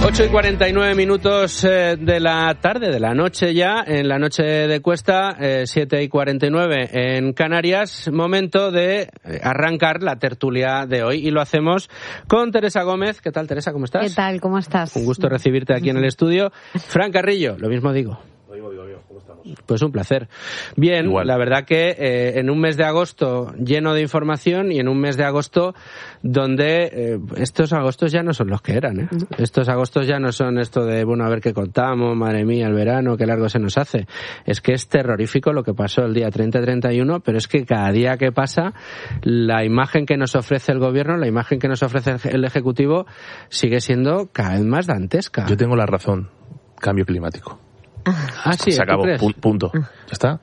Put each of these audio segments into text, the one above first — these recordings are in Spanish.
8:49 de la tarde, de la noche ya, en la noche de Cuesta, 7:49 en Canarias, momento de arrancar la tertulia de hoy y lo hacemos con Teresa Gómez. ¿Qué tal, Teresa? ¿Cómo estás? ¿Qué tal? ¿Cómo estás? Un gusto recibirte aquí en el estudio. Fran Carrillo, lo mismo digo. ¿Cómo estamos? Pues un placer. Bien, igual. La verdad que en un mes de agosto lleno de información y en un mes de agosto donde estos agostos ya no son los que eran, ¿eh? Estos agostos ya no son esto de, bueno, a ver qué contamos, madre mía, el verano, qué largo se nos hace. Es que es terrorífico lo que pasó el día 30-31, pero es que cada día que pasa, la imagen que nos ofrece el gobierno, la imagen que nos ofrece el Ejecutivo, sigue siendo cada vez más dantesca. Yo tengo la razón. Cambio climático. Sí, se acabó, punto. ¿Ya está?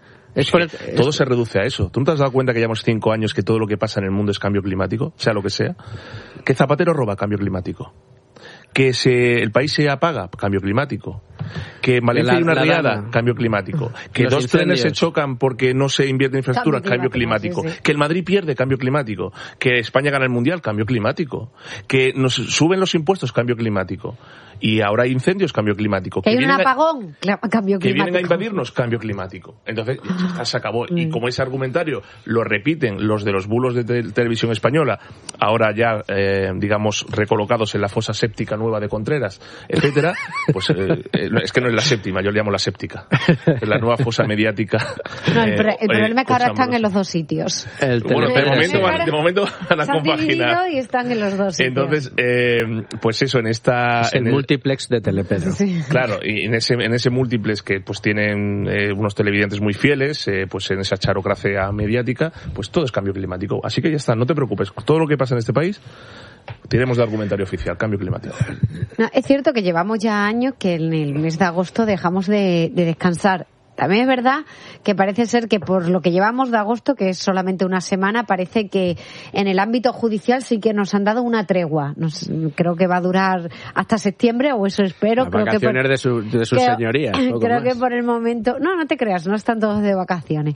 Todo se reduce a eso. ¿Tú no te has dado cuenta que llevamos 5 años que todo lo que pasa en el mundo es cambio climático? Sea lo que sea. Que Zapatero roba, cambio climático. Que el país se apaga, cambio climático. Que en Valencia hay una riada, cambio climático. Que dos trenes se chocan porque no se invierte en infraestructura, cambio climático. Sí. Que el Madrid pierde, cambio climático. Que España gana el Mundial, cambio climático. Que nos suben los impuestos, cambio climático. Y ahora hay incendios, cambio climático. Que hay un apagón, cambio climático. Que vienen a invadirnos, cambio climático. Entonces, se acabó. Y como ese argumentario lo repiten los de los bulos de televisión española, ahora ya, digamos, recolocados en la fosa séptica nueva de Contreras, etcétera, pues es que no es la séptima, yo le llamo la séptica. Es la nueva fosa mediática. No, el problema es que ahora están en los dos sitios. Bueno, de momento van a compaginar. Y están en los dos sitios. Entonces, pues eso, en esta... Es el multiplex de Telepedro. Sí. Claro, y en ese múltiplex que pues tienen unos televidentes muy fieles, pues en esa charocracia mediática, pues todo es cambio climático. Así que ya está, no te preocupes. Todo lo que pasa en este país, tiremos de argumentario oficial, cambio climático. No, es cierto que llevamos ya años que en el mes de agosto dejamos de descansar. También es verdad que parece ser que por lo que llevamos de agosto, que es solamente una semana, parece que en el ámbito judicial sí que nos han dado una tregua. Creo que va a durar hasta septiembre, o eso espero. Las vacaciones de sus señorías. Creo que por el momento... No te creas, no están todos de vacaciones.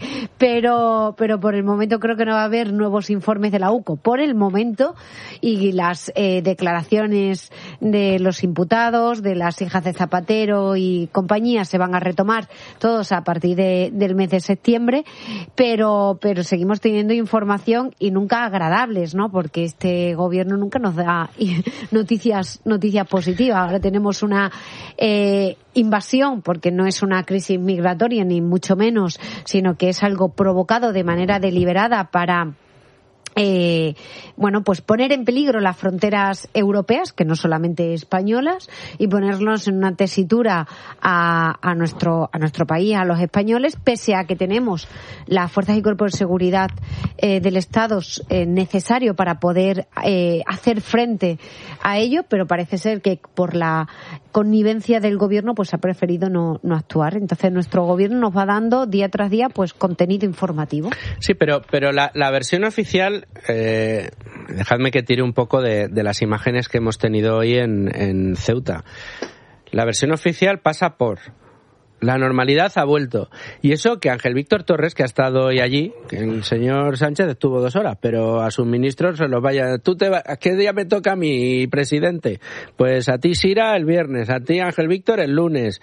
Pero por el momento creo que no va a haber nuevos informes de la UCO. Por el momento, y las declaraciones de los imputados, de las hijas de Zapatero y compañía se van a retomar todos a partir del mes de septiembre, pero seguimos teniendo información y nunca agradables, ¿no? Porque este gobierno nunca nos da noticias positivas. Ahora tenemos una invasión, porque no es una crisis migratoria ni mucho menos, sino que es algo provocado de manera deliberada para pues poner en peligro las fronteras europeas, que no solamente españolas, y ponernos en una tesitura a nuestro país, a los españoles, pese a que tenemos las fuerzas y cuerpos de seguridad del Estado necesario para poder hacer frente a ello, pero parece ser que por la connivencia del gobierno pues ha preferido no actuar. Entonces nuestro gobierno nos va dando día tras día pues contenido informativo. Sí, pero la versión oficial, dejadme que tire un poco de las imágenes que hemos tenido hoy en Ceuta. La versión oficial pasa por: la normalidad ha vuelto. Y eso que Ángel Víctor Torres, que ha estado hoy allí, que el señor Sánchez estuvo 2 horas, pero a sus ministros se los vaya. ¿Qué día me toca a mí, presidente? Pues a ti, Sira, el viernes, a ti, Ángel Víctor, el lunes.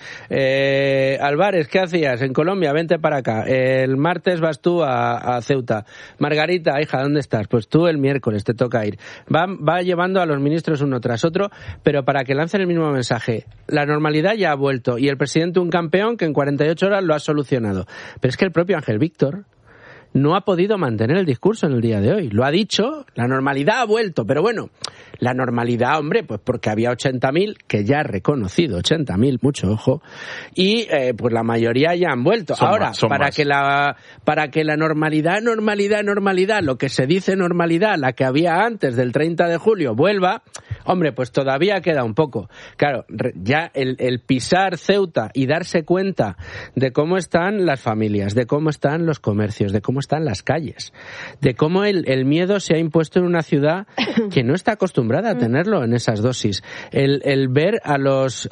Álvarez, ¿qué hacías en Colombia? Vente para acá. El martes vas tú a Ceuta. Margarita, hija, ¿dónde estás? Pues tú el miércoles te toca ir. Va llevando a los ministros uno tras otro, pero para que lancen el mismo mensaje. La normalidad ya ha vuelto y el presidente, un campeón, que en 48 horas lo ha solucionado. Pero es que el propio Ángel Víctor no ha podido mantener el discurso en el día de hoy. Lo ha dicho, la normalidad ha vuelto, pero bueno, la normalidad, hombre, pues porque había 80.000, que ya ha reconocido 80.000, mucho ojo, y pues la mayoría ya han vuelto. Ahora, para que la normalidad, lo que se dice normalidad, la que había antes del 30 de julio, vuelva, hombre, pues todavía queda un poco. Claro, ya el pisar Ceuta y darse cuenta de cómo están las familias, de cómo están los comercios, de cómo están las calles, de cómo el miedo se ha impuesto en una ciudad que no está acostumbrada a tenerlo en esas dosis. El ver a los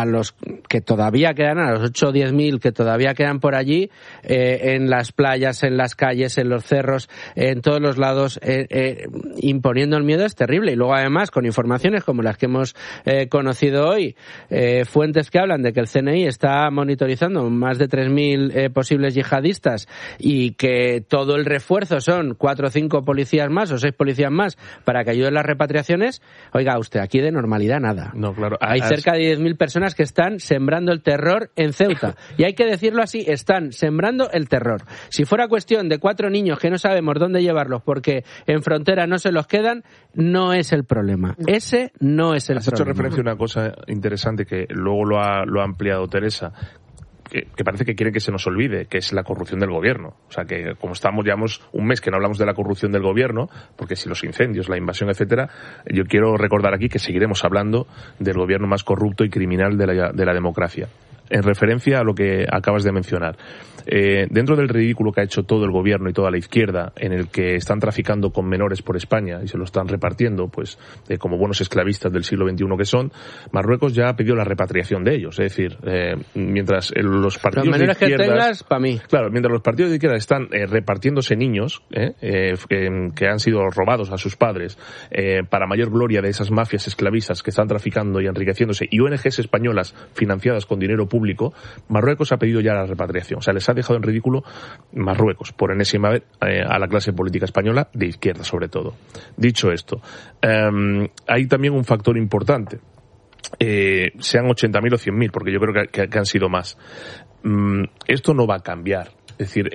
que todavía quedan, a los 8 o 10.000 que todavía quedan por allí, en las playas, en las calles, en los cerros, en todos los lados, imponiendo el miedo, es terrible. Y luego además con información informaciones como las que hemos conocido hoy, fuentes que hablan de que el CNI está monitorizando más de 3.000 posibles yihadistas y que todo el refuerzo son 4 o 5 policías más o 6 policías más para que ayuden las repatriaciones, oiga usted, aquí de normalidad nada. No, claro. Hay cerca de 10.000 personas que están sembrando el terror en Ceuta. Y hay que decirlo así, están sembrando el terror. Si fuera cuestión de 4 niños que no sabemos dónde llevarlos porque en frontera no se los quedan, no es el problema. Ese no es el problema. Has hecho referencia a una cosa interesante que luego lo ha ampliado Teresa, que parece que quiere que se nos olvide, que es la corrupción del gobierno. O sea, que como llevamos un mes que no hablamos de la corrupción del gobierno, porque si los incendios, la invasión, etcétera, yo quiero recordar aquí que seguiremos hablando del gobierno más corrupto y criminal de la democracia. En referencia a lo que acabas de mencionar, dentro del ridículo que ha hecho todo el gobierno y toda la izquierda, en el que están traficando con menores por España y se lo están repartiendo, pues como buenos esclavistas del siglo XXI que son, Marruecos ya ha pedido la repatriación de ellos. Es decir, mientras los partidos de izquierda, que tengas, para mí. Claro, mientras los partidos de izquierda están repartiéndose niños que han sido robados a sus padres para mayor gloria de esas mafias esclavistas que están traficando y enriqueciéndose, y ONGs españolas financiadas con dinero público, Marruecos ha pedido ya la repatriación. O sea, les ha dejado en ridículo Marruecos, por enésima vez, a la clase política española, de izquierda sobre todo. Dicho esto, hay también un factor importante. Sean 80.000 o 100.000, porque yo creo que han sido más. Esto no va a cambiar. Es decir,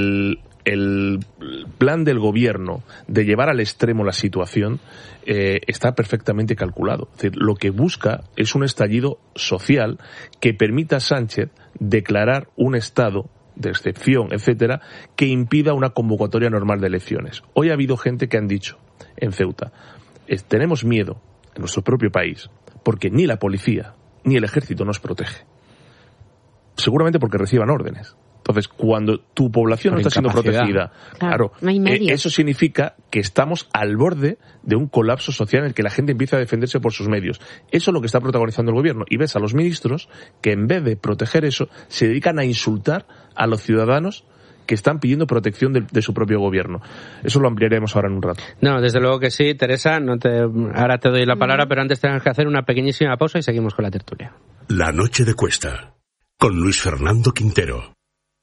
el plan del gobierno de llevar al extremo la situación está perfectamente calculado. Es decir, lo que busca es un estallido social que permita a Sánchez declarar un estado de excepción, etcétera, que impida una convocatoria normal de elecciones. Hoy ha habido gente que han dicho en Ceuta, tenemos miedo en nuestro propio país porque ni la policía ni el ejército nos protege. Seguramente porque reciban órdenes. Entonces, cuando tu población no está siendo protegida, claro, no hay medios. Eso significa que estamos al borde de un colapso social en el que la gente empieza a defenderse por sus medios. Eso es lo que está protagonizando el gobierno. Y ves a los ministros que en vez de proteger eso, se dedican a insultar a los ciudadanos que están pidiendo protección de su propio gobierno. Eso lo ampliaremos ahora en un rato. No, desde luego que sí, Teresa. Ahora te doy la palabra, pero antes tenemos que hacer una pequeñísima pausa y seguimos con la tertulia. La noche de Cuesta, con Luis Fernando Quintero.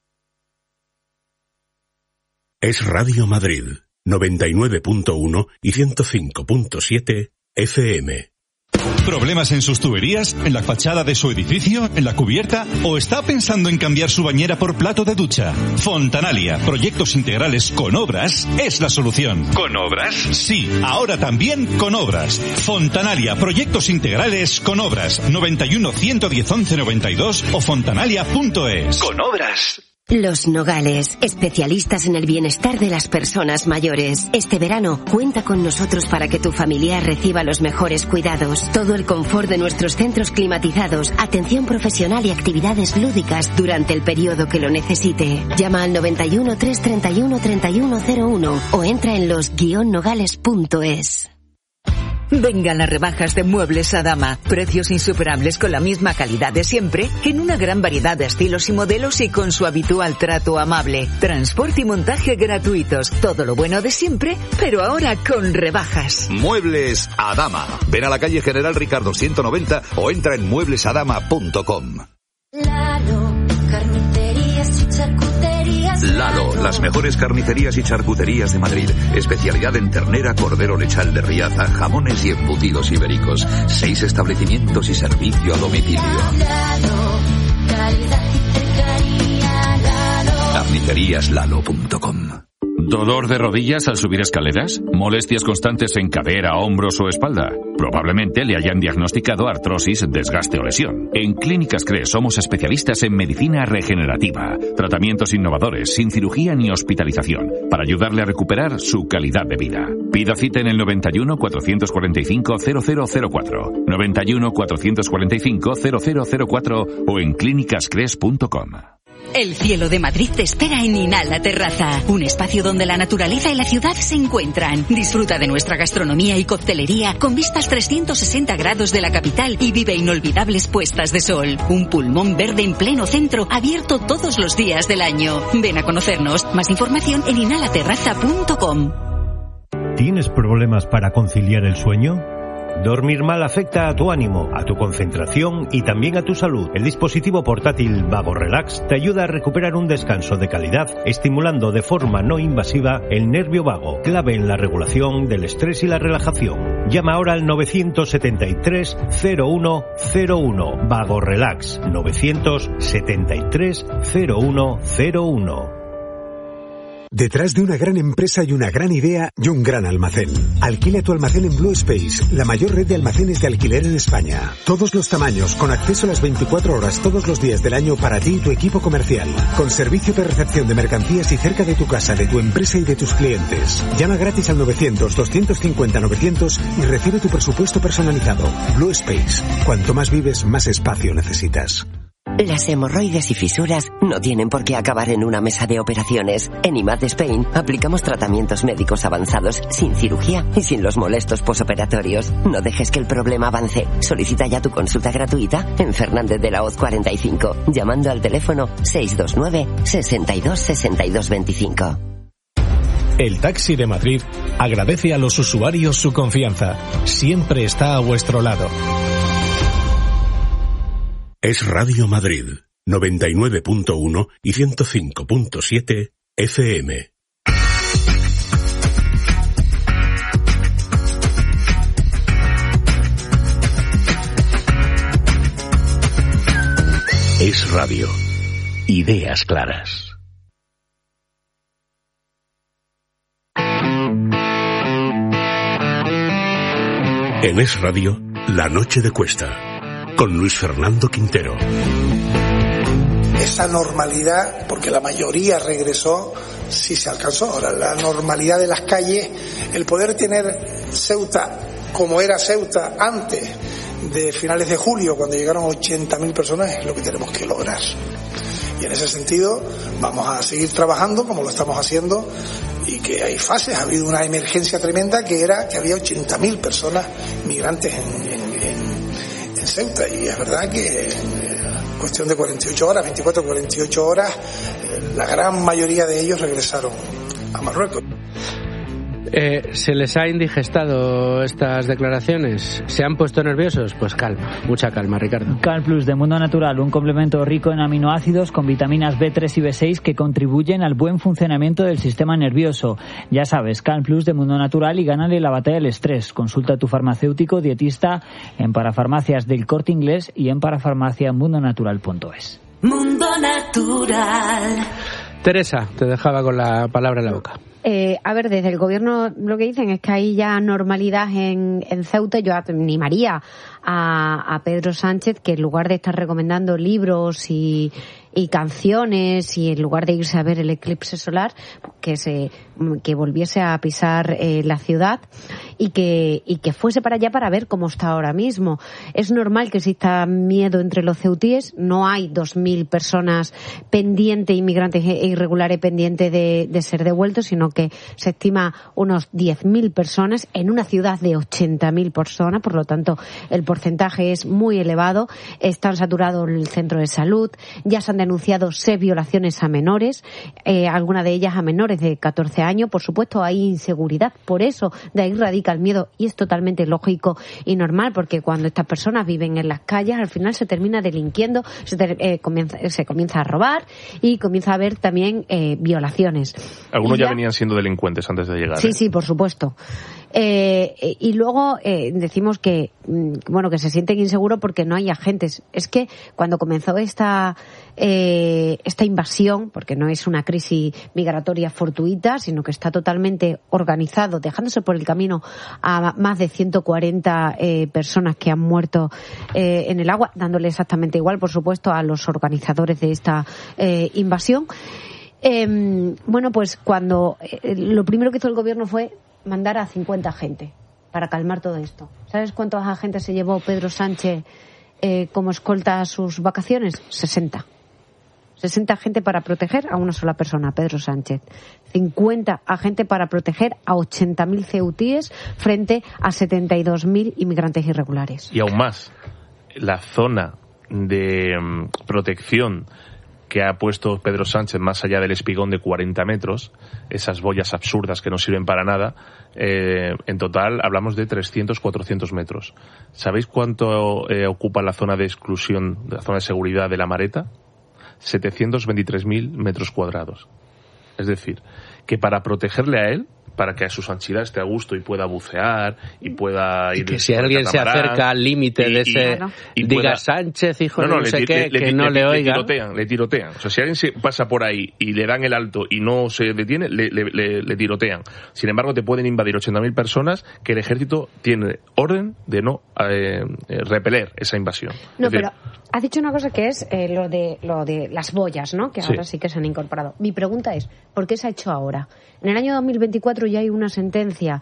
Es Radio Madrid, 99.1 y 105.7 FM. ¿Problemas en sus tuberías? ¿En la fachada de su edificio? ¿En la cubierta? ¿O está pensando en cambiar su bañera por plato de ducha? Fontanalia, proyectos integrales con obras, es la solución. ¿Con obras? Sí, ahora también con obras. Fontanalia, proyectos integrales con obras. 91 110 11 92 o fontanalia.es. Con obras. Los Nogales, especialistas en el bienestar de las personas mayores. Este verano, cuenta con nosotros para que tu familiar reciba los mejores cuidados. Todo el confort de nuestros centros climatizados, atención profesional y actividades lúdicas durante el periodo que lo necesite. Llama al 91 331 3101 o entra en los-nogales.es. Vengan las rebajas de Muebles Adama. Precios insuperables con la misma calidad de siempre, en una gran variedad de estilos y modelos y con su habitual trato amable. Transporte y montaje gratuitos. Todo lo bueno de siempre, pero ahora con rebajas. Muebles Adama. Ven a la calle General Ricardo 190 o entra en mueblesadama.com. Lalo, las mejores carnicerías y charcuterías de Madrid. Especialidad en ternera, cordero lechal de Riaza, jamones y embutidos ibéricos. 6 establecimientos y servicio a domicilio. Carniceríaslalo.com. ¿Dolor de rodillas al subir escaleras? ¿Molestias constantes en cadera, hombros o espalda? Probablemente le hayan diagnosticado artrosis, desgaste o lesión. En Clínicas CRES somos especialistas en medicina regenerativa, tratamientos innovadores, sin cirugía ni hospitalización, para ayudarle a recuperar su calidad de vida. Pida cita en el 91 445 0004, 91 445 0004 o en clínicascres.com. El cielo de Madrid te espera en Inhala Terraza, un espacio donde la naturaleza y la ciudad se encuentran. Disfruta de nuestra gastronomía y coctelería con vistas 360 grados de la capital y vive inolvidables puestas de sol. Un pulmón verde en pleno centro, abierto todos los días del año. Ven a conocernos. Más información en inhalaterraza.com. ¿Tienes problemas para conciliar el sueño? Dormir mal afecta a tu ánimo, a tu concentración y también a tu salud. El dispositivo portátil Vago Relax te ayuda a recuperar un descanso de calidad, estimulando de forma no invasiva el nervio vago, clave en la regulación del estrés y la relajación. Llama ahora al 973 0101. Vago Relax 973 0101. Detrás de una gran empresa hay una gran idea y un gran almacén. Alquila tu almacén en Blue Space, la mayor red de almacenes de alquiler en España. Todos los tamaños, con acceso a las 24 horas todos los días del año para ti y tu equipo comercial. Con servicio de recepción de mercancías y cerca de tu casa, de tu empresa y de tus clientes. Llama gratis al 900-250-900 y recibe tu presupuesto personalizado. Blue Space. Cuanto más vives, más espacio necesitas. Las hemorroides y fisuras no tienen por qué acabar en una mesa de operaciones. En IMAD Spain aplicamos tratamientos médicos avanzados sin cirugía y sin los molestos posoperatorios. No dejes que el problema avance. Solicita ya tu consulta gratuita en Fernández de la Hoz 45, llamando al teléfono 629 62 62 25. El Taxi de Madrid agradece a los usuarios su confianza. Siempre está a vuestro lado. Es Radio Madrid, 99.1 y 105.7 FM. Es Radio. Ideas claras. En Es Radio, La Noche de Cuesta, con Luis Fernando Quintero. Esa normalidad, porque la mayoría regresó, sí se alcanzó. Ahora, la normalidad de las calles, el poder tener Ceuta como era Ceuta antes de finales de julio, cuando llegaron 80.000 personas, es lo que tenemos que lograr. Y en ese sentido vamos a seguir trabajando como lo estamos haciendo, y que hay fases. Ha habido una emergencia tremenda que era que había 80.000 personas migrantes en Ceuta, y es verdad que en cuestión de 48 horas, 48 horas, la gran mayoría de ellos regresaron a Marruecos. ¿Se les ha indigestado estas declaraciones? ¿Se han puesto nerviosos? Pues calma, mucha calma, Ricardo. Cal Plus de Mundo Natural, un complemento rico en aminoácidos con vitaminas B3 y B6 que contribuyen al buen funcionamiento del sistema nervioso. Ya sabes, Cal Plus de Mundo Natural, y gánale la batalla del estrés. Consulta a tu farmacéutico dietista en parafarmacias del Corte Inglés y en parafarmaciamundonatural.es. Mundo Natural. Teresa, te dejaba con la palabra en la boca. A ver, desde el gobierno lo que dicen es que hay ya normalidad en Ceuta. Yo animaría a Pedro Sánchez que, en lugar de estar recomendando libros y canciones, y en lugar de irse a ver el eclipse solar, que volviese a pisar la ciudad y que fuese para allá para ver cómo está ahora mismo. Es normal que exista miedo entre los ceutíes. No hay 2.000 personas pendientes, inmigrantes e irregulares pendientes de ser devueltos, sino que se estima unos 10.000 personas en una ciudad de 80.000 personas. Por lo tanto, el porcentaje es muy elevado. Están saturados el centro de salud. Ya se han denunciado 6 violaciones a menores, algunas de ellas a menores de 14 años. Por supuesto, hay inseguridad. Por eso, de ahí radica el miedo, y es totalmente lógico y normal, porque cuando estas personas viven en las calles, al final se termina delinquiendo, se comienza a robar y comienza a haber también violaciones. Algunos ya venían siendo delincuentes antes de llegar. Sí, sí, por supuesto. Y luego decimos que se sienten inseguros porque no hay agentes. Es que cuando comenzó esta invasión, porque no es una crisis migratoria fortuita, sino que está totalmente organizado, dejándose por el camino a más de 140 personas que han muerto en el agua, dándole exactamente igual, por supuesto, a los organizadores de esta invasión. Pues cuando lo primero que hizo el gobierno fue mandar a 50 agentes para calmar todo esto. ¿Sabes cuántos agentes se llevó Pedro Sánchez como escolta a sus vacaciones? 60 agentes para proteger a una sola persona, Pedro Sánchez. 50 agentes para proteger a 80.000 ceutíes frente a 72.000 inmigrantes irregulares. Y aún más, la zona de protección que ha puesto Pedro Sánchez más allá del espigón de 40 metros, esas boyas absurdas que no sirven para nada, en total hablamos de 300, 400 metros. ¿Sabéis cuánto ocupa la zona de exclusión, la zona de seguridad de La Mareta? 723.000 metros cuadrados. Es decir, que para protegerle a él, para que a su Sanchidad esté a gusto y pueda bucear y pueda ir... Y que si alguien se acerca al límite de ese... Y diga pueda, Sánchez, hijo de no sé qué, que no le oiga. Le tirotean. O sea, si alguien se pasa por ahí y le dan el alto y no se detiene, le tirotean. Sin embargo, te pueden invadir 80.000 personas que el ejército tiene orden de no repeler esa invasión. No, pero has dicho una cosa que es lo de las boyas, ¿no? Que ahora sí que se han incorporado. Mi pregunta es, ¿por qué se ha hecho ahora? En el año 2024 ya hay una sentencia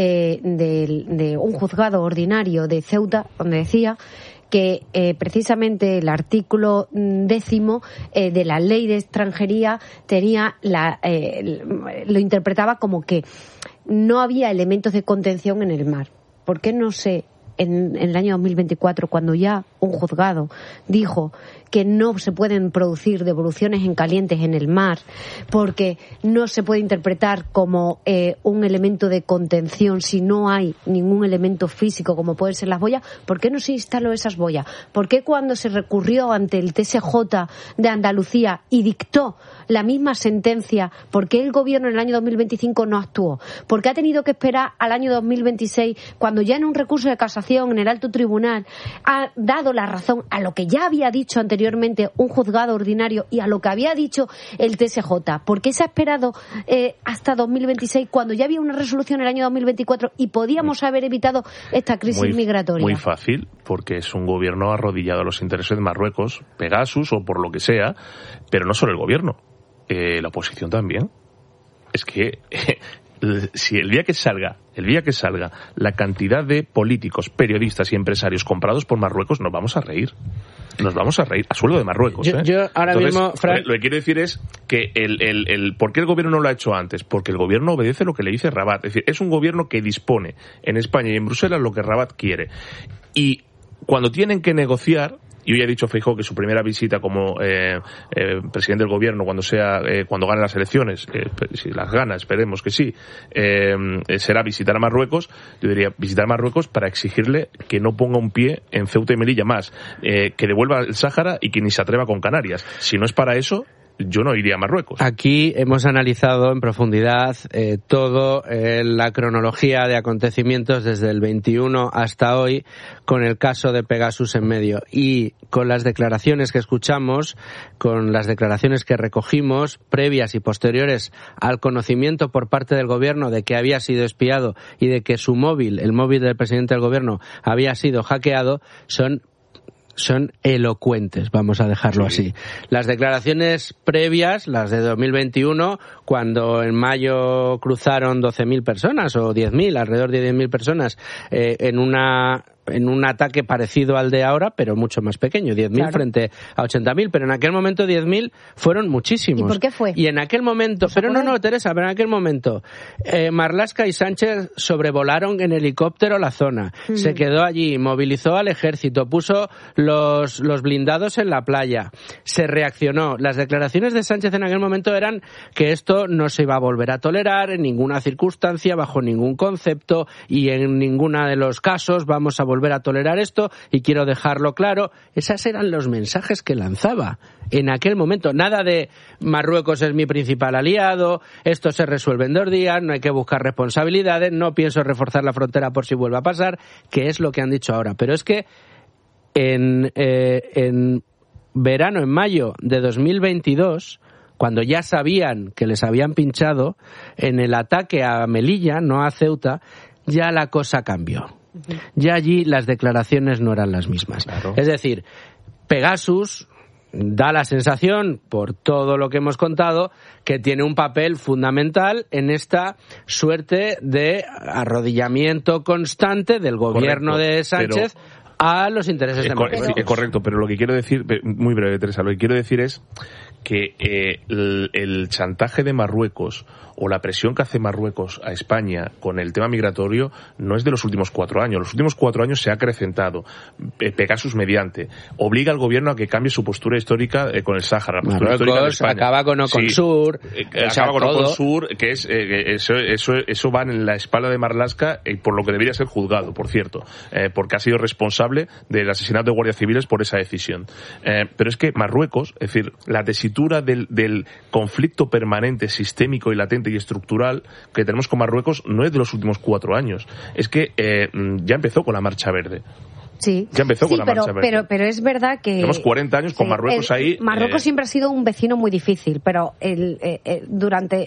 de un juzgado ordinario de Ceuta donde decía que precisamente el artículo 10 de la ley de extranjería tenía lo interpretaba como que no había elementos de contención en el mar. ¿Por qué no se en el año 2024, cuando ya un juzgado dijo que no se pueden producir devoluciones en calientes en el mar porque no se puede interpretar como un elemento de contención si no hay ningún elemento físico como pueden ser las boyas? ¿Por qué no se instaló esas boyas? ¿Por qué cuando se recurrió ante el TSJ de Andalucía y dictó la misma sentencia, por qué el gobierno en el año 2025 no actuó? ¿Por qué ha tenido que esperar al año 2026 cuando ya en un recurso de casación en el alto tribunal ha dado la razón a lo que ya había dicho anteriormente un juzgado ordinario y a lo que había dicho el TSJ? ¿Por qué se ha esperado hasta 2026 cuando ya había una resolución en el año 2024 y podíamos haber evitado esta crisis migratoria? Muy fácil, porque es un gobierno arrodillado a los intereses de Marruecos, Pegasus o por lo que sea, pero no solo el gobierno, la oposición también. Es que si el día que salga la cantidad de políticos, periodistas y empresarios comprados por Marruecos, nos vamos a reír a sueldo de Marruecos. Yo ahora Entonces, mismo, Frank... lo que quiero decir es que ¿por qué el gobierno no lo ha hecho antes? Porque el gobierno obedece lo que le dice Rabat. Es decir, es un gobierno que dispone en España y en Bruselas lo que Rabat quiere. Y cuando tienen que negociar, y hoy ha dicho Feijóo que su primera visita como presidente del gobierno cuando gane las elecciones, si las gana, esperemos que sí, será visitar a Marruecos. Yo diría visitar a Marruecos para exigirle que no ponga un pie en Ceuta y Melilla más, que devuelva el Sáhara y que ni se atreva con Canarias. Si no es para eso, yo no iría a Marruecos. Aquí hemos analizado en profundidad toda la cronología de acontecimientos desde el 21 hasta hoy, con el caso de Pegasus en medio. Y con las declaraciones que escuchamos, con las declaraciones que recogimos, previas y posteriores al conocimiento por parte del gobierno de que había sido espiado y de que su móvil, el móvil del presidente del gobierno, había sido hackeado, son elocuentes, vamos a dejarlo así. Las declaraciones previas, las de 2021, cuando en mayo cruzaron 12.000 personas o 10.000, alrededor de 10.000 personas, en un ataque parecido al de ahora, pero mucho más pequeño, 10.000 frente a 80.000, pero en aquel momento 10.000 fueron muchísimos. ¿Y por qué fue? Y en aquel momento, Teresa, pero en aquel momento Marlaska y Sánchez sobrevolaron en helicóptero la zona, se quedó allí, movilizó al ejército, puso los blindados en la playa, se reaccionó. Las declaraciones de Sánchez en aquel momento eran que esto no se iba a volver a tolerar en ninguna circunstancia, bajo ningún concepto, y en ninguno de los casos vamos a volver a tolerar esto, y quiero dejarlo claro. Esos eran los mensajes que lanzaba en aquel momento. Nada de Marruecos es mi principal aliado, esto se resuelve en 2 días, no hay que buscar responsabilidades, no pienso reforzar la frontera por si vuelve a pasar, que es lo que han dicho ahora. Pero es que en verano, en mayo de 2022, cuando ya sabían que les habían pinchado en el ataque a Melilla, no a Ceuta, ya la cosa cambió. Ya allí las declaraciones no eran las mismas. Claro. Es decir, Pegasus da la sensación, por todo lo que hemos contado, que tiene un papel fundamental en esta suerte de arrodillamiento constante del gobierno de Sánchez a los intereses de Marruecos. Es correcto, pero lo que quiero decir, muy breve, Teresa, lo que quiero decir es que el chantaje de Marruecos o la presión que hace Marruecos a España con el tema migratorio no es de los últimos 4 años. Los últimos 4 años se ha acrecentado, Pegasus mediante. Obliga al gobierno a que cambie su postura histórica con el Sáhara. La postura histórica de España. Acaba con Oconsur. Acaba con Oconsur, que es eso va en la espalda de Marlaska, por lo que debería ser juzgado, por cierto, porque ha sido responsable del asesinato de guardias civiles por esa decisión. Pero es que Marruecos, es decir, la tesitura del conflicto permanente, sistémico y latente y estructural que tenemos con Marruecos no es de los últimos 4 años. Es que ya empezó con la Marcha Verde. Sí, ya empezó con la Marcha Verde. Pero es verdad que... Tenemos 40 años con Marruecos ahí. Marruecos siempre ha sido un vecino muy difícil, pero durante...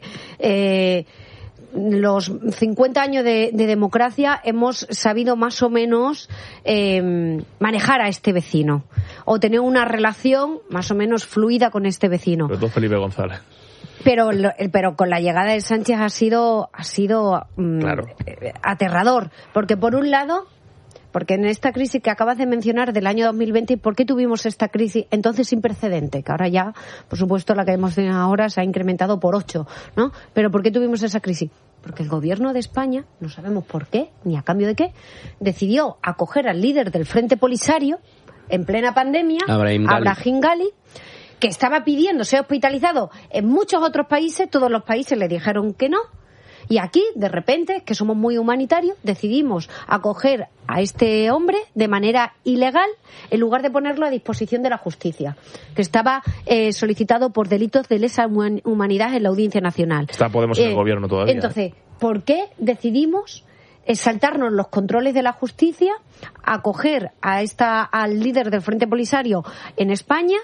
los 50 años de democracia hemos sabido más o menos manejar a este vecino o tener una relación más o menos fluida con este vecino. Sobre todo Felipe González. Pero con la llegada de Sánchez ha sido claro, aterrador, porque por un lado, porque en esta crisis que acabas de mencionar del año 2020, ¿por qué tuvimos esta crisis entonces sin precedente? Que ahora ya, por supuesto, la que hemos tenido ahora se ha incrementado por 8, ¿no? Pero ¿por qué tuvimos esa crisis? Porque el gobierno de España, no sabemos por qué, ni a cambio de qué, decidió acoger al líder del Frente Polisario en plena pandemia, Brahim Ghali, que estaba pidiendo ser hospitalizado en muchos otros países. Todos los países le dijeron que no. Y aquí, de repente, que somos muy humanitarios, decidimos acoger a este hombre de manera ilegal en lugar de ponerlo a disposición de la justicia, que estaba solicitado por delitos de lesa humanidad en la Audiencia Nacional. Podemos en el gobierno todavía. Entonces, ¿por qué decidimos saltarnos los controles de la justicia, acoger al líder del Frente Polisario en España,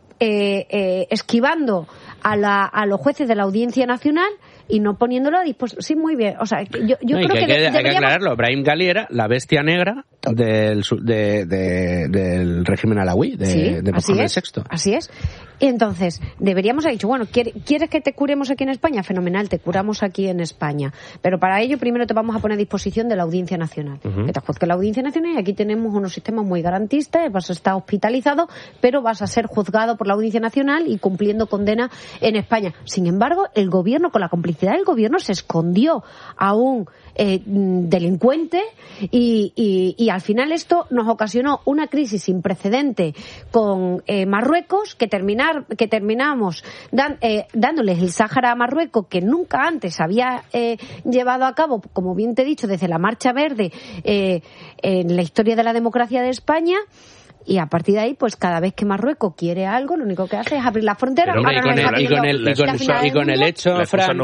esquivando a los jueces de la Audiencia Nacional y no poniéndolo a disposición? Sí, muy bien. O sea, yo creo que hay que aclararlo. Brahim Ghali era la bestia negra del régimen alawí, de Mohamed VI. Así es. Y entonces, deberíamos haber dicho, bueno, ¿quieres que te curemos aquí en España? Fenomenal, te curamos aquí en España. Pero para ello, primero te vamos a poner a disposición de la Audiencia Nacional. Que te juzgue la Audiencia Nacional, y aquí tenemos unos sistemas muy garantistas, vas a estar hospitalizado, pero vas a ser juzgado por la Audiencia Nacional y cumpliendo condena en España. Sin embargo, el gobierno, con la complicidad del gobierno, se escondió a un delincuente y al final esto nos ocasionó una crisis sin precedente con Marruecos, que terminamos dándoles el Sáhara a Marruecos, que nunca antes había llevado a cabo, como bien te he dicho, desde la Marcha Verde en la historia de la democracia de España. Y a partir de ahí, pues cada vez que Marruecos quiere algo, lo único que hace es abrir la frontera. Y con el hecho, Fran,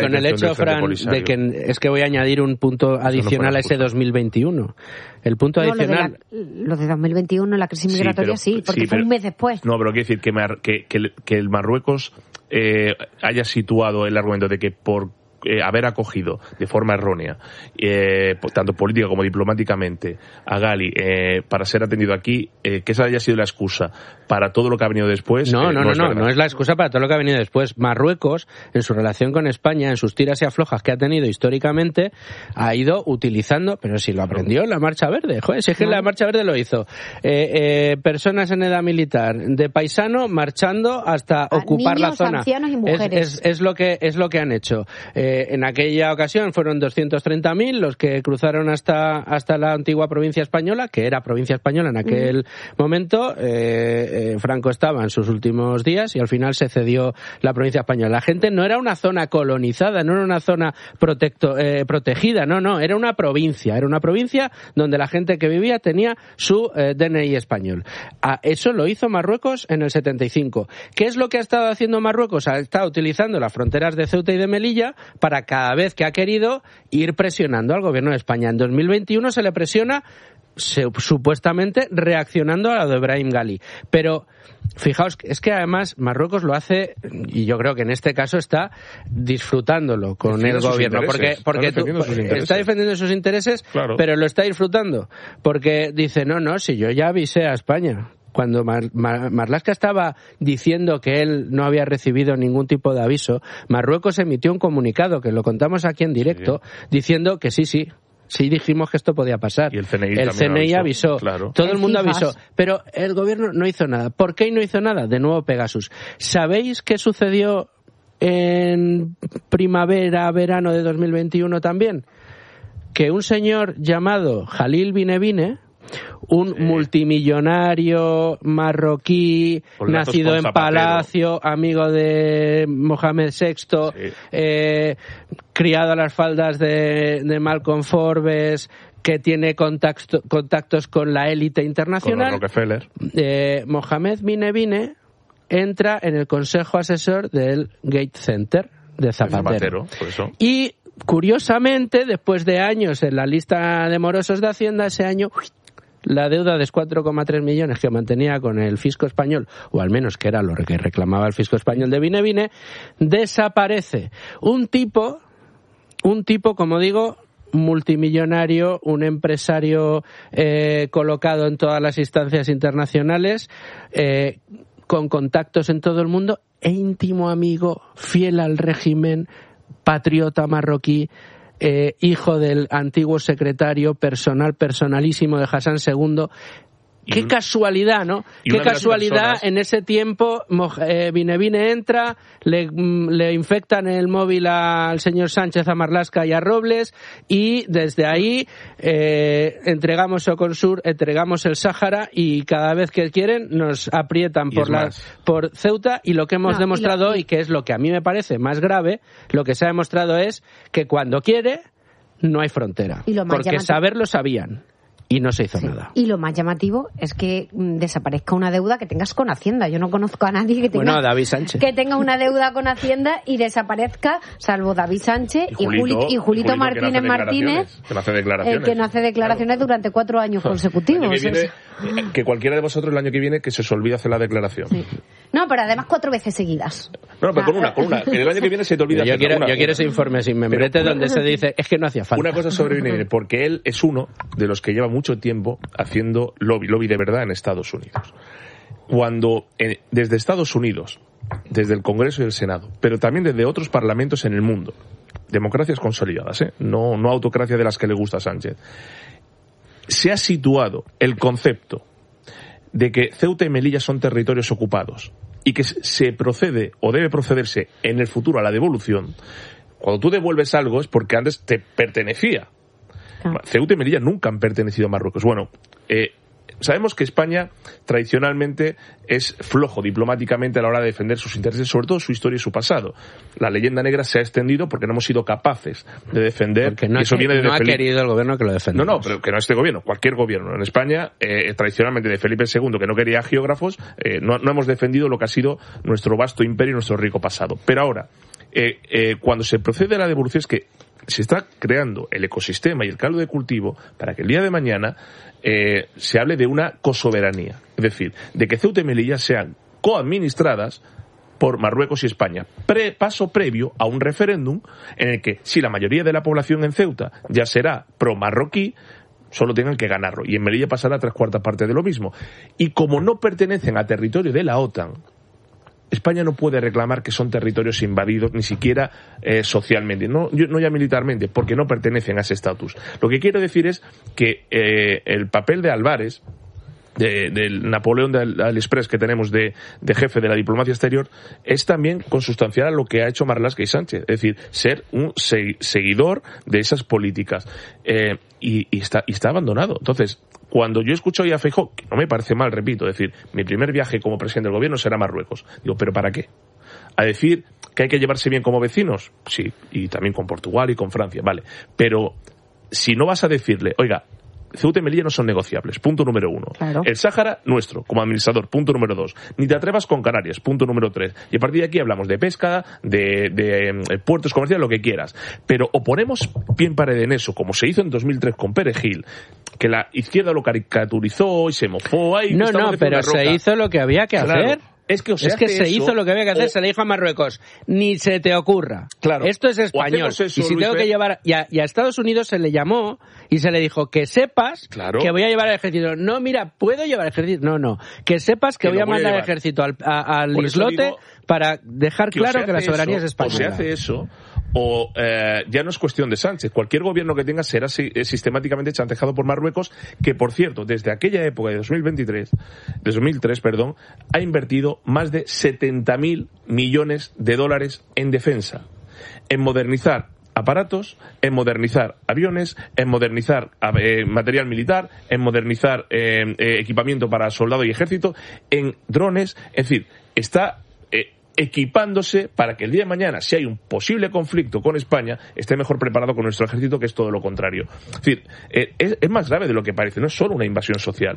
de que es que voy a añadir un punto adicional a ese 2021. El punto adicional... Lo de 2021, la crisis migratoria, porque fue un mes después. No, pero quiero decir que el Marruecos haya situado el argumento de que por haber acogido de forma errónea, tanto política como diplomáticamente, a Ghali para ser atendido aquí, que esa haya sido la excusa para todo lo que ha venido después. No es la excusa para todo lo que ha venido después. Marruecos, en su relación con España, en sus tiras y aflojas que ha tenido históricamente, ha ido utilizando, pero si lo aprendió en la Marcha Verde, joder, si es que en la Marcha Verde lo hizo. Personas en edad militar, de paisano, marchando hasta ocupar niños, la zona. Ancianos y mujeres. Es lo que han hecho. En aquella ocasión fueron 230.000 los que cruzaron hasta la antigua provincia española, que era provincia española en aquel momento. Franco estaba en sus últimos días y al final se cedió la provincia española. La gente no era una zona colonizada, no era una zona protegida, no, era una provincia donde la gente que vivía tenía su DNI español. Eso lo hizo Marruecos en el 75. ¿Qué es lo que ha estado haciendo Marruecos? Ha estado utilizando las fronteras de Ceuta y de Melilla para cada vez que ha querido ir presionando al gobierno de España. En 2021 se le presiona supuestamente reaccionando a lo de Brahim Ghali. Pero fijaos, es que además Marruecos lo hace, y yo creo que en este caso está disfrutándolo con el gobierno, porque está defendiendo sus intereses, claro, pero lo está disfrutando, porque dice, no, si yo ya avisé a España. Cuando Marlaska estaba diciendo que él no había recibido ningún tipo de aviso, Marruecos emitió un comunicado, que lo contamos aquí en directo, diciendo que sí, Sí dijimos que esto podía pasar. Y el CNI avisó. Claro. Todo el mundo avisó. Pero el gobierno no hizo nada. ¿Por qué no hizo nada? De nuevo Pegasus. ¿Sabéis qué sucedió en primavera-verano de 2021 también? Que un señor llamado Jalil Binebine, un multimillonario marroquí, nacido en Palacio, amigo de Mohamed VI, criado a las faldas de Malcolm Forbes, que tiene contactos con la élite internacional. Con Rockefeller. Mohamed Binebine entra en el consejo asesor del Gate Center de Zapatero. Por eso. Y curiosamente, después de años en la lista de morosos de Hacienda, ese año la deuda de 4,3 millones que mantenía con el fisco español, o al menos que era lo que reclamaba el fisco español de Binebine, desaparece. Un tipo, como digo, multimillonario, un empresario colocado en todas las instancias internacionales, con contactos en todo el mundo, e íntimo amigo, fiel al régimen, patriota marroquí, hijo del antiguo secretario personalísimo de Hassan II. Qué casualidad, ¿no? Qué casualidad, en ese tiempo Binebine entra, le infectan el móvil al señor Sánchez, a Marlaska y a Robles, y desde ahí entregamos Oconsur, entregamos el Sáhara, y cada vez que quieren nos aprietan por Ceuta, y lo que hemos demostrado, y que es lo que a mí me parece más grave, lo que se ha demostrado es que cuando quiere no hay frontera, porque saberlo sabían. Y no se hizo nada. Y lo más llamativo es que desaparezca una deuda que tengas con Hacienda. Yo no conozco a nadie que tenga, David Sánchez, que tenga una deuda con Hacienda y desaparezca, salvo David Sánchez y Julito Martínez Martínez, que no hace declaraciones, que no hace declaraciones durante 4 años consecutivos. Que cualquiera de vosotros el año que viene que se os olvide hacer la declaración. Sí. No, pero además 4 veces seguidas. No, pero con una. El año que viene se te olvida hacer yo quiero ese informe sin membrete donde se dice es que no hacía falta. Una cosa sobre Binebine, porque él es uno de los que lleva mucho tiempo haciendo lobby de verdad en Estados Unidos. Cuando desde Estados Unidos, desde el Congreso y el Senado, pero también desde otros parlamentos en el mundo, democracias consolidadas, no autocracia de las que le gusta a Sánchez, se ha situado el concepto de que Ceuta y Melilla son territorios ocupados y que se procede o debe procederse en el futuro a la devolución. Cuando tú devuelves algo es porque antes te pertenecía. Ceuta y Melilla nunca han pertenecido a Marruecos. Bueno, sabemos que España tradicionalmente es flojo diplomáticamente a la hora de defender sus intereses, sobre todo su historia y su pasado. La leyenda negra se ha extendido porque no hemos sido capaces de defender. Porque no, ha querido el gobierno que lo defenda. No, pero que no este gobierno, cualquier gobierno. En España, tradicionalmente de Felipe II, que no quería geógrafos, no hemos defendido lo que ha sido nuestro vasto imperio y nuestro rico pasado. Pero ahora, cuando se procede a la devolución es que se está creando el ecosistema y el caldo de cultivo para que el día de mañana se hable de una cosoberanía. Es decir, de que Ceuta y Melilla sean coadministradas por Marruecos y España. Paso previo a un referéndum en el que, si la mayoría de la población en Ceuta ya será pro-marroquí, solo tengan que ganarlo. Y en Melilla pasará 3/4 parte de lo mismo. Y como no pertenecen a territorio de la OTAN, España no puede reclamar que son territorios invadidos, ni siquiera socialmente, no ya militarmente, porque no pertenecen a ese estatus. Lo que quiero decir es que el papel de Álvarez, del Napoleón de Express que tenemos de jefe de la diplomacia exterior, es también consustancial a lo que ha hecho Marlaska y Sánchez, es decir, ser un seguidor de esas políticas, y está abandonado. Entonces, cuando yo escucho hoy a Feijóo, que no me parece mal, repito, decir, mi primer viaje como presidente del gobierno será a Marruecos, digo, ¿pero para qué? A decir que hay que llevarse bien como vecinos, sí, y también con Portugal y con Francia, vale, pero si no vas a decirle, oiga, Ceuta y Melilla no son negociables, punto número 1. Claro. El Sáhara, nuestro, como administrador, punto número 2. Ni te atrevas con Canarias, punto número 3. Y a partir de aquí hablamos de pesca, de puertos comerciales, lo que quieras. Pero o ponemos pie en pared en eso, como se hizo en 2003 con Perejil, que la izquierda lo caricaturizó y se mofó. Pero se hizo lo que había que hacer. Es que se hizo lo que había que hacer, se le dijo a Marruecos, ni se te ocurra. Claro. Esto es español. Eso, y si tengo que llevar... Y a Estados Unidos se le llamó y se le dijo que sepas que voy a llevar el ejército. No, mira, ¿puedo llevar el ejército? No. Que sepas que voy a mandar el ejército al islote para dejar claro que la soberanía es española. O se hace eso, o ya no es cuestión de Sánchez. Cualquier gobierno que tenga será sistemáticamente chantajeado por Marruecos, que, por cierto, desde aquella época de 2003, ha invertido más de 70.000 millones de dólares en defensa, en modernizar aparatos, en modernizar aviones, en modernizar material militar, en modernizar equipamiento para soldado y ejército, en drones. Es decir, está equipándose para que el día de mañana, si hay un posible conflicto con España, esté mejor preparado con nuestro ejército, que es todo lo contrario. Es decir, es más grave de lo que parece, no es solo una invasión social,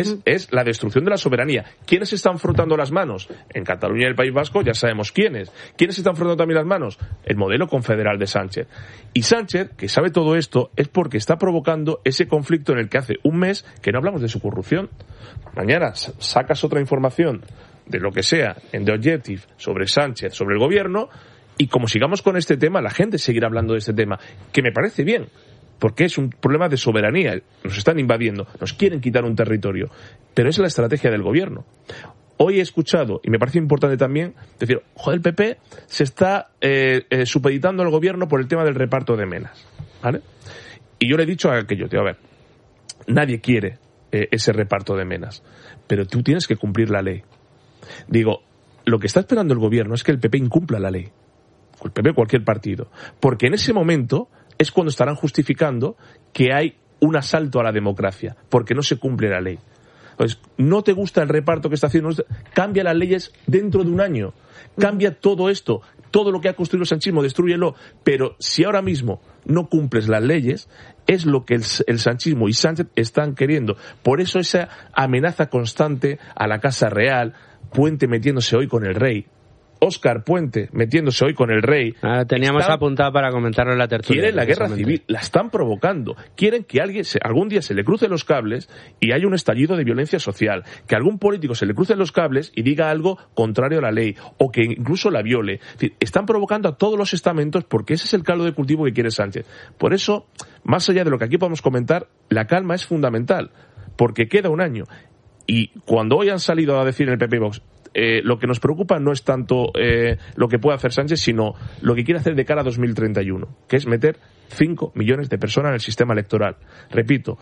es la destrucción de la soberanía. ¿Quiénes están frotando las manos? En Cataluña y el País Vasco ya sabemos quiénes. ¿Quiénes están frotando también las manos? El modelo confederal de Sánchez. Y Sánchez, que sabe todo esto, es porque está provocando ese conflicto en el que hace un mes que no hablamos de su corrupción. Mañana sacas otra información de lo que sea en The Objective sobre Sánchez, sobre el gobierno, y como sigamos con este tema, la gente seguirá hablando de este tema, que me parece bien, porque es un problema de soberanía. Nos están invadiendo, nos quieren quitar un territorio, pero es la estrategia del gobierno. Hoy he escuchado, y me parece importante también, decir, joder, el PP se está supeditando al gobierno por el tema del reparto de menas, ¿vale? Y yo le he dicho a aquello, tío, a ver, nadie quiere ese reparto de menas, pero tú tienes que cumplir la ley. Digo, lo que está esperando el gobierno es que el PP incumpla la ley. El PP o cualquier partido. Porque en ese momento es cuando estarán justificando que hay un asalto a la democracia, porque no se cumple la ley. Entonces, no te gusta el reparto que está haciendo, cambia las leyes dentro de un año. Cambia todo esto, todo lo que ha construido el sanchismo, destrúyelo. Pero si ahora mismo no cumples las leyes, es lo que el sanchismo y Sánchez están queriendo. Por eso esa amenaza constante a la Casa Real, Puente metiéndose hoy con el rey, Óscar Puente metiéndose hoy con el rey. Teníamos apuntado para comentarlo en la tertulia. Quieren la guerra civil, la están provocando. Quieren que algún día se le cruce los cables y haya un estallido de violencia social. Que algún político se le cruce los cables y diga algo contrario a la ley, o que incluso la viole. Es decir, están provocando a todos los estamentos, porque ese es el caldo de cultivo que quiere Sánchez. Por eso, más allá de lo que aquí podemos comentar, la calma es fundamental, porque queda un año. Y cuando hoy han salido a decir en el PP y Vox, lo que nos preocupa no es tanto lo que puede hacer Sánchez, sino lo que quiere hacer de cara a 2031, que es meter 5 millones de personas en el sistema electoral. Repito,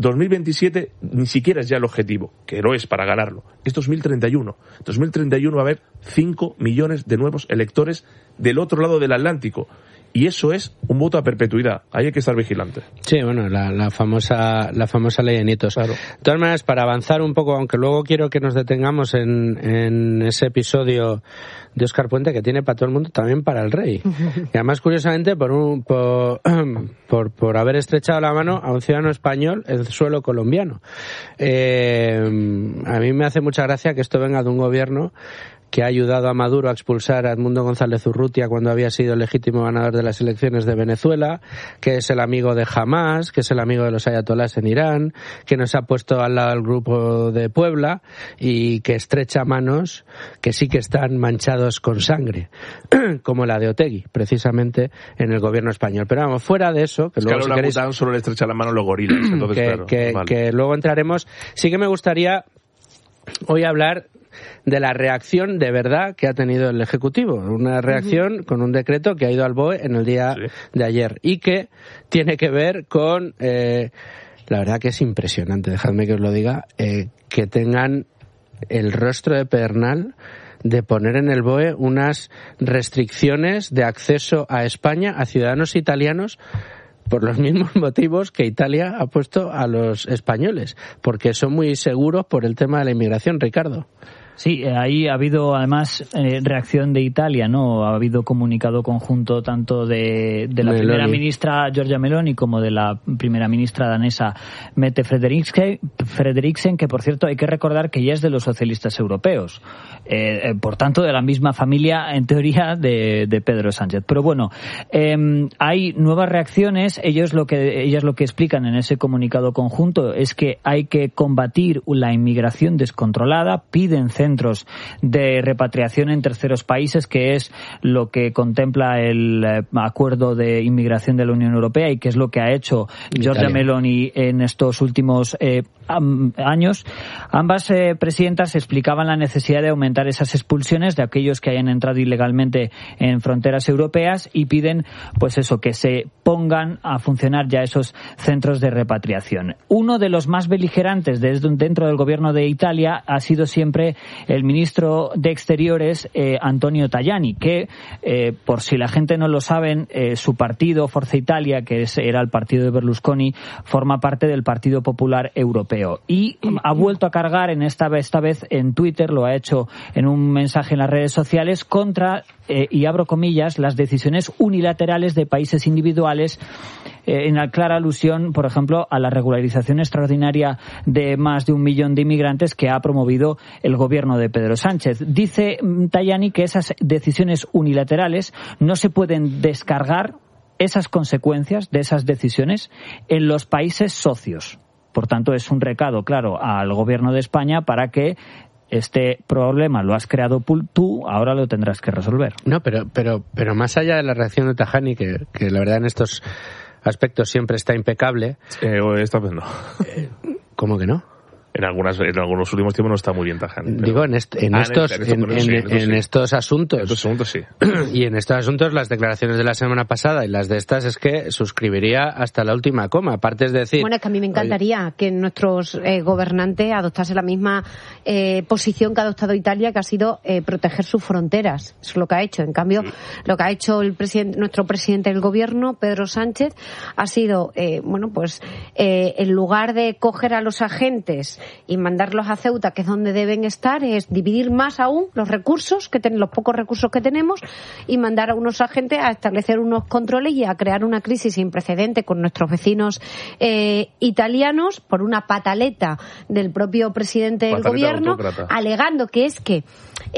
2027 ni siquiera es ya el objetivo, que lo es para ganarlo, es 2031. 2031 va a haber 5 millones de nuevos electores del otro lado del Atlántico. Y eso es un voto a perpetuidad. Ahí hay que estar vigilante. Sí, bueno, la famosa ley de nietos. Claro. De todas maneras, para avanzar un poco, aunque luego quiero que nos detengamos en ese episodio de Óscar Puente, que tiene para todo el mundo, también para el rey. Y además, curiosamente, por haber estrechado la mano a un ciudadano español en suelo colombiano. A mí me hace mucha gracia que esto venga de un gobierno que ha ayudado a Maduro a expulsar a Edmundo González Urrutia cuando había sido el legítimo ganador de las elecciones de Venezuela, que es el amigo de Hamás, que es el amigo de los ayatolás en Irán, que nos ha puesto al lado del grupo de Puebla y que estrecha manos que sí que están manchados con sangre, como la de Otegi, precisamente en el gobierno español. Pero vamos, fuera de eso, que luego si queréis, solo le estrecha la mano los gorilas, entonces, que luego entraremos. Sí que me gustaría hoy hablar de la reacción de verdad que ha tenido el Ejecutivo. Una reacción con un decreto que ha ido al BOE en el día de ayer y que tiene que ver con, la verdad que es impresionante, dejadme que os lo diga, que tengan el rostro de pedernal de poner en el BOE unas restricciones de acceso a España a ciudadanos italianos por los mismos motivos que Italia ha puesto a los españoles, porque son muy seguros por el tema de la inmigración, Ricardo. Sí, ahí ha habido además reacción de Italia, ¿no? Ha habido comunicado conjunto tanto de la primera ministra Giorgia Meloni como de la primera ministra danesa Mette Frederiksen, que por cierto hay que recordar que ella es de los socialistas europeos, por tanto de la misma familia en teoría de Pedro Sánchez. Pero bueno, hay nuevas reacciones. Ellas lo que explican en ese comunicado conjunto es que hay que combatir la inmigración descontrolada, piden centros centros de repatriación en terceros países, que es lo que contempla el acuerdo de inmigración de la Unión Europea y que es lo que ha hecho Giorgia Meloni en estos últimos años. Ambas presidentas explicaban la necesidad de aumentar esas expulsiones de aquellos que hayan entrado ilegalmente en fronteras europeas y piden, pues eso, que se pongan a funcionar ya esos centros de repatriación. Uno de los más beligerantes dentro del gobierno de Italia ha sido siempre el ministro de Exteriores, Antonio Tajani, que, por si la gente no lo saben, su partido, Forza Italia, que era el partido de Berlusconi, forma parte del Partido Popular Europeo. Y ha vuelto a cargar esta vez en Twitter, lo ha hecho en un mensaje en las redes sociales, contra, y abro comillas, las decisiones unilaterales de países individuales, en clara alusión, por ejemplo, a la regularización extraordinaria de más de 1 millón de inmigrantes que ha promovido el gobierno de Pedro Sánchez. Dice Tajani que esas decisiones unilaterales no se pueden descargar, esas consecuencias de esas decisiones, en los países socios. Por tanto, es un recado claro al gobierno de España para que este problema lo has creado tú, ahora lo tendrás que resolver. No, pero más allá de la reacción de Tajani, que la verdad en estos aspectos siempre está impecable. Esta vez no. ¿Cómo que no? En algunos últimos tiempos no está muy bien Tajani. Digo, en estos asuntos. En estos asuntos sí. Y en estos asuntos las declaraciones de la semana pasada y las de estas es que suscribiría hasta la última coma. Aparte es decir... Bueno, es que a mí me encantaría que nuestros gobernantes adoptasen la misma posición que ha adoptado Italia, que ha sido proteger sus fronteras. Eso es lo que ha hecho. En cambio, lo que ha hecho nuestro presidente del gobierno, Pedro Sánchez, ha sido, en lugar de coger a los agentes y mandarlos a Ceuta, que es donde deben estar, es dividir más aún los recursos, los pocos recursos que tenemos, y mandar a unos agentes a establecer unos controles y a crear una crisis sin precedente con nuestros vecinos italianos por una pataleta del propio presidente del gobierno, alegando que es que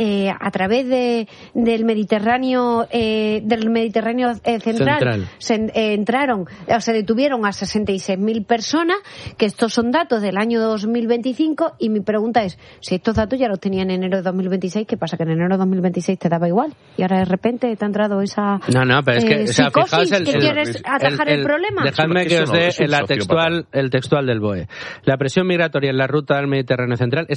a través del Mediterráneo central. Se detuvieron a 66.000 personas, que estos son datos del año 2025, y mi pregunta es, si estos datos ya los tenían en enero de 2026, ¿qué pasa? ¿Que en enero de 2026 te daba igual? Y ahora de repente te ha entrado esa pero es que, psicosis que quieres atajar el problema. Dejadme que os dé el textual del BOE. La presión migratoria en la ruta del Mediterráneo central